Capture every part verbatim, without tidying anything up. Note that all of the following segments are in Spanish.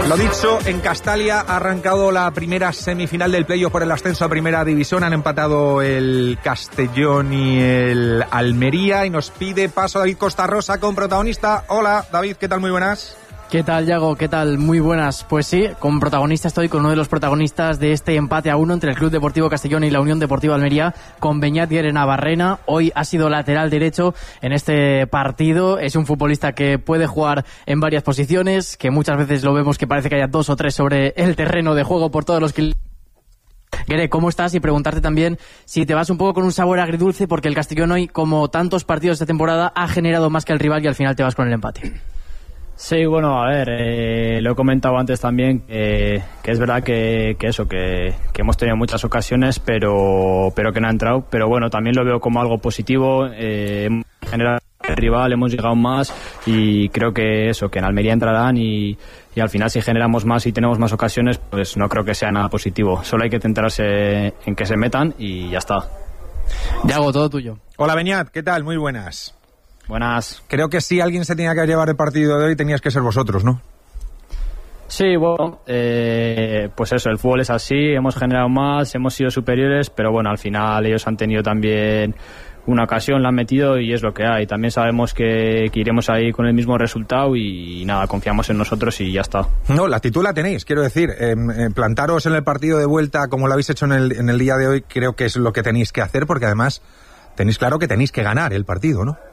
Lo dicho, en Castalia ha arrancado la primera semifinal del playoff por el ascenso a Primera División. Han empatado el Castellón y el Almería y nos pide paso David Costarrosa con protagonista. Hola, David, ¿qué tal? Muy buenas. ¿Qué tal, Yago? ¿Qué tal? Muy buenas. Pues sí, con protagonista estoy con uno de los protagonistas de este empate a uno entre el Club Deportivo Castellón y la Unión Deportiva Almería, con Beñat Guerenabarrena. Hoy ha sido lateral derecho en este partido. Es un futbolista que puede jugar en varias posiciones, que muchas veces lo vemos que parece que haya dos o tres sobre el terreno de juego por todos los kilómetros. Guere, ¿cómo estás? Y preguntarte también si te vas un poco con un sabor agridulce, porque el Castellón hoy, como tantos partidos de temporada, ha generado más que el rival y al final te vas con el empate. Sí, bueno, a ver, eh, lo he comentado antes también, eh, que es verdad que, que eso, que, que hemos tenido muchas ocasiones, pero, pero que no ha entrado. Pero bueno, también lo veo como algo positivo. Eh, en general, el rival hemos llegado más y creo que eso, que en Almería entrarán y, y al final si generamos más y tenemos más ocasiones, pues no creo que sea nada positivo. Solo hay que centrarse en que se metan y ya está. Yago, todo tuyo. Hola, Beñat, ¿qué tal? Muy buenas. Buenas. Creo que si alguien se tenía que llevar el partido de hoy tenías que ser vosotros, ¿no? Sí, bueno, eh, pues eso, el fútbol es así, hemos generado más, hemos sido superiores, pero bueno, al final ellos han tenido también una ocasión, la han metido y es lo que hay. También sabemos que, que iremos ahí con el mismo resultado y, y nada, confiamos en nosotros y ya está. No, la actitud la tenéis, quiero decir, eh, eh, plantaros en el partido de vuelta como lo habéis hecho en el, en el día de hoy, creo que es lo que tenéis que hacer, porque además tenéis claro que tenéis que ganar el partido, ¿no?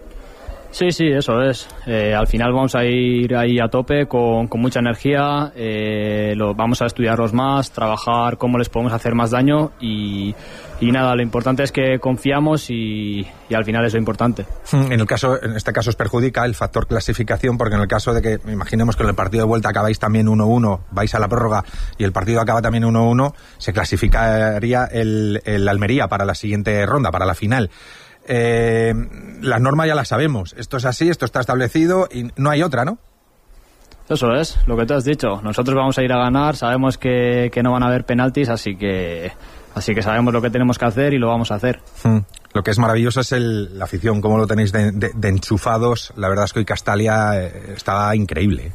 Sí, sí, eso es. Eh, al final vamos a ir ahí a tope con, con mucha energía, eh, lo, vamos a estudiarlos más, trabajar cómo les podemos hacer más daño y, y nada, lo importante es que confiamos y, y al final es lo importante. En el caso, en este caso os perjudica el factor clasificación, porque en el caso de que, imaginemos que en el partido de vuelta acabáis también uno uno, vais a la prórroga y el partido acaba también uno uno, se clasificaría el, el Almería para la siguiente ronda, para la final. Eh, la norma ya la sabemos, esto es así, esto está establecido y no hay otra, ¿no? Eso es, lo que tú has dicho, nosotros vamos a ir a ganar, sabemos que, que no van a haber penaltis, así que así que sabemos lo que tenemos que hacer y lo vamos a hacer. Hmm. Lo que es maravilloso es el, la afición, cómo lo tenéis de, de, de enchufados. La verdad es que hoy Castalia eh, está increíble.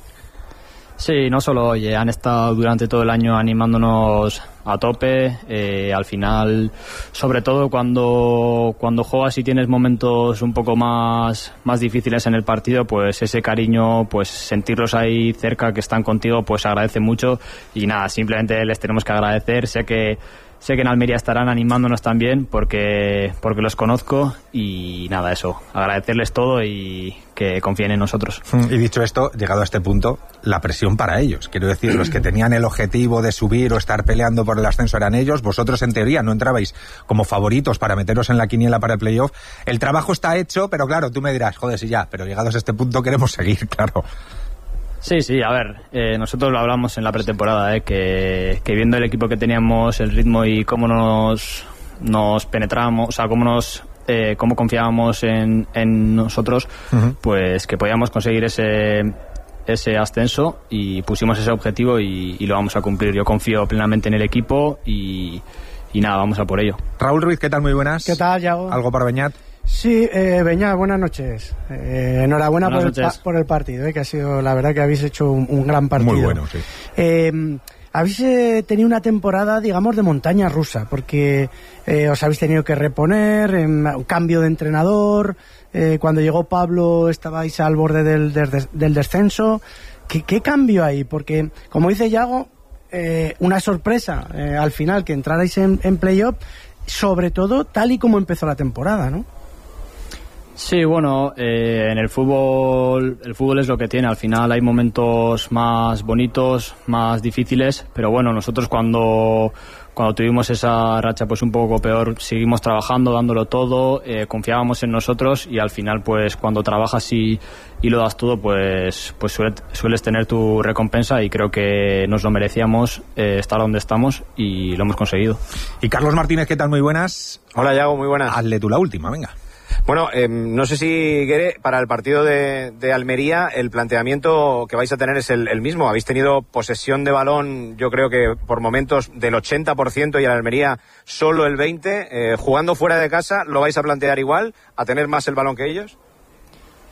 Sí, no solo hoy, eh, han estado durante todo el año animándonos a tope, eh, al final, sobre todo cuando, cuando juegas y tienes momentos un poco más, más difíciles en el partido, pues ese cariño, pues sentirlos ahí cerca, que están contigo, pues agradece mucho y nada, simplemente les tenemos que agradecer. Sé que Sé que en Almería estarán animándonos también porque, porque los conozco y nada, eso, agradecerles todo y que confíen en nosotros. Y dicho esto, llegado a este punto, la presión para ellos. Quiero decir, los que tenían el objetivo de subir o estar peleando por el ascenso eran ellos. Vosotros, en teoría, no entrabais como favoritos para meteros en la quiniela para el playoff. El trabajo está hecho, pero claro, tú me dirás, joder, sí ya, pero llegados a este punto queremos seguir, claro. Sí, sí, a ver, eh, nosotros lo hablamos en la pretemporada, eh, que, que viendo el equipo que teníamos, el ritmo y cómo nos, nos penetramos, o sea, cómo nos eh, cómo confiábamos en, en nosotros, uh-huh. pues que podíamos conseguir ese ese ascenso y pusimos ese objetivo y, y lo vamos a cumplir. Yo confío plenamente en el equipo y, y nada, vamos a por ello. Raúl Ruiz, ¿qué tal? Muy buenas. ¿Qué tal, Yago? ¿Algo para Beñat? Sí, eh, Beñat, buenas noches. Eh, enhorabuena buenas por, noches. El pa- por el partido, eh, que ha sido, la verdad que habéis hecho un, un gran partido. Muy bueno, sí. Eh, habéis eh, tenido una temporada, digamos, de montaña rusa, porque eh, os habéis tenido que reponer, eh, un cambio de entrenador, eh, cuando llegó Pablo estabais al borde del, del, del descenso. ¿Qué, ¿Qué cambio hay? Porque, como dice Yago, eh, una sorpresa eh, al final que entrarais en, en playoff, sobre todo tal y como empezó la temporada, ¿no? Sí, bueno, eh, en el fútbol, el fútbol es lo que tiene. Al final hay momentos más bonitos, más difíciles, pero bueno, nosotros cuando, cuando tuvimos esa racha pues un poco peor, seguimos trabajando, dándolo todo, eh, confiábamos en nosotros y al final pues cuando trabajas y, y lo das todo, pues, pues suele, sueles tener tu recompensa y creo que nos lo merecíamos eh, estar donde estamos y lo hemos conseguido. Y Carlos Martínez, ¿qué tal? Muy buenas. Hola, Yago, muy buenas. Hazle tú la última, venga. Bueno, eh, no sé si, Guere, para el partido de, de Almería el planteamiento que vais a tener es el, el mismo. Habéis tenido posesión de balón, yo creo que por momentos del ochenta por ciento y en Almería solo el veinte por ciento. Eh, jugando fuera de casa, ¿lo vais a plantear igual, a tener más el balón que ellos?